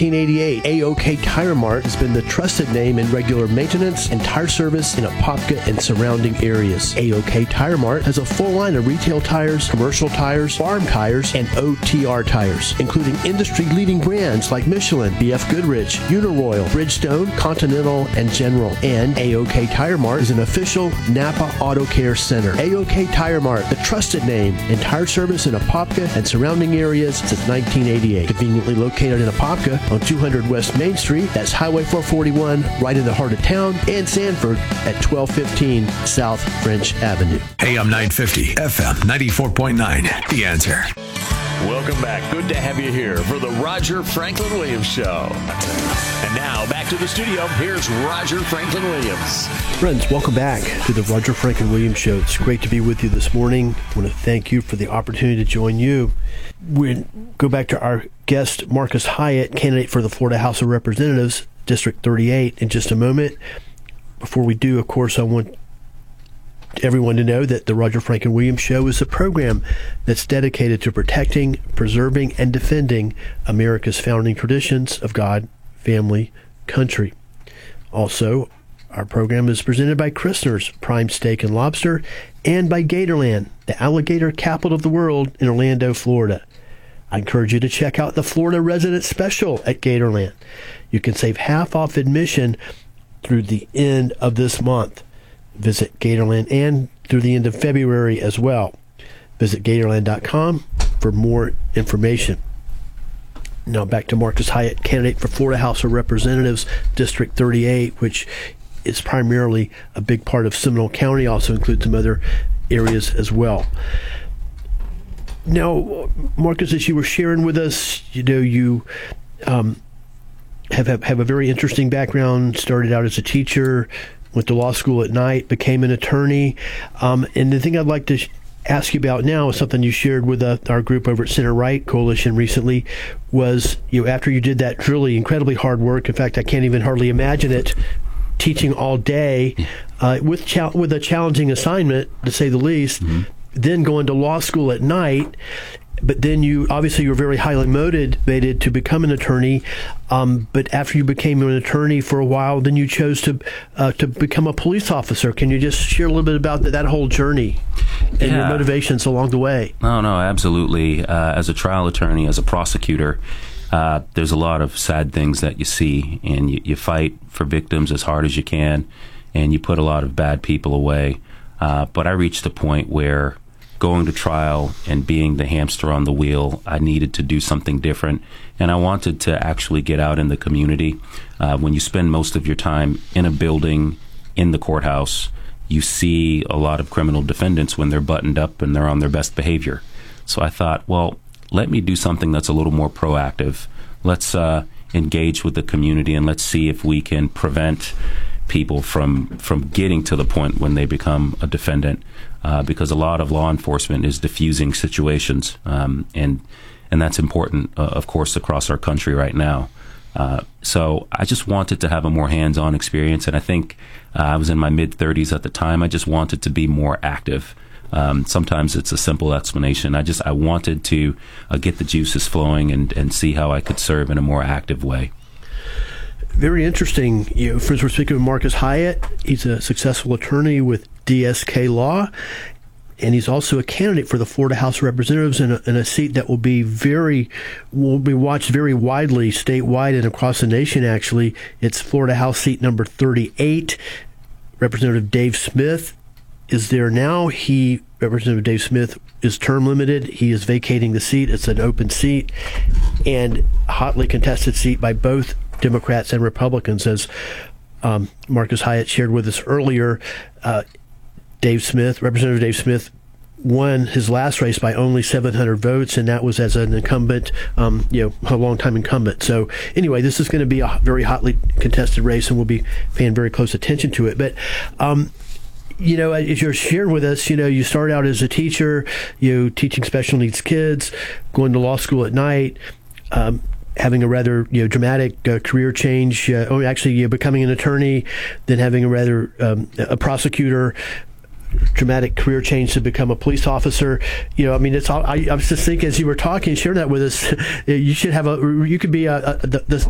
1988, A-OK Tire Mart has been the trusted name in regular maintenance and tire service in Apopka and surrounding areas. A-OK Tire Mart has a full line of retail tires, commercial tires, farm tires, and OTR tires, including industry-leading brands like Michelin, BF Goodrich, Uniroyal, Bridgestone, Continental, and General. And A-OK Tire Mart is an official Napa Auto Care Center. A-OK Tire Mart, the trusted name in tire service in Apopka and surrounding areas since 1988. Conveniently located in Apopka on 200 West Main Street, that's Highway 441, right in the heart of town, and Sanford at 1215 South French Avenue. AM 950, FM 94.9, The Answer. Welcome back. Good to have you here for the Roger Franklin Williams Show. And now, back to the studio. Here's Roger Franklin Williams. Friends, welcome back to the Roger Franklin Williams Show. It's great to be with you this morning. I want to thank you for the opportunity to join you. We'll go back to our guest, Marcus Hyatt, candidate for the Florida House of Representatives, District 38, in just a moment. Before we do, of course, I want everyone to know that the Roger Franklin Williams Show is a program that's dedicated to protecting, preserving, and defending America's founding traditions of God, family, country. Also, our program is presented by Christner's Prime Steak and Lobster and by Gatorland, the alligator capital of the world in Orlando, Florida. I encourage you to check out the Florida Resident Special at Gatorland. You can save half off admission through the end of this month. Visit Gatorland and through the end of February as well. Visit Gatorland.com for more information. Now back to Marcus Hyatt, candidate for Florida House of Representatives, District 38, which is primarily a big part of Seminole County, also includes some other areas as well. Now, Marcus, as you were sharing with us, you have a very interesting background, started out as a teacher, went to law school at night, became an attorney. And the thing I'd like to ask you about now is something you shared with our group over at Center Right Coalition recently, was after you did that really incredibly hard work, in fact, I can't even hardly imagine it, teaching all day with a challenging assignment, to say the least, then going to law school at night. But then you were very highly motivated to become an attorney. But after you became an attorney for a while, then you chose to become a police officer. Can you just share a little bit about that whole journey and your motivations along the way? No, absolutely. As a trial attorney, as a prosecutor, there's a lot of sad things that you see, and you fight for victims as hard as you can, and you put a lot of bad people away. But I reached a point where going to trial and being the hamster on the wheel, I needed to do something different, and I wanted to actually get out in the community. When you spend most of your time in a building, in the courthouse, you see a lot of criminal defendants when they're buttoned up and they're on their best behavior. So I thought, well, let me do something that's a little more proactive. Let's engage with the community, and let's see if we can prevent people from getting to the point when they become a defendant, because a lot of law enforcement is diffusing situations, and that's important, of course, across our country right now. So I just wanted to have a more hands-on experience, and I think I was in my mid-30s at the time. I just wanted to be more active. Sometimes it's a simple explanation. I wanted to get the juices flowing and see how I could serve in a more active way. Very interesting. First, we're speaking with Marcus Hyatt. He's a successful attorney with DSK Law, and he's also a candidate for the Florida House of Representatives in a seat that will be watched very widely statewide and across the nation. Actually, it's Florida House seat number 38. Representative Dave Smith is there now. Representative Dave Smith is term limited. He is vacating the seat. It's an open seat and a hotly contested seat by both Democrats and Republicans, as Marcus Hyatt shared with us earlier. Representative Dave Smith, won his last race by only 700 votes, and that was as an incumbent, a long-time incumbent. So anyway, this is going to be a very hotly contested race, and we'll be paying very close attention to it. But as you're sharing with us, you start out as a teacher, teaching special needs kids, going to law school at night, having a rather dramatic career change, becoming an attorney, then having a rather a prosecutor, dramatic career change to become a police officer. It's all. I was just thinking as you were talking, sharing that with us, you could be the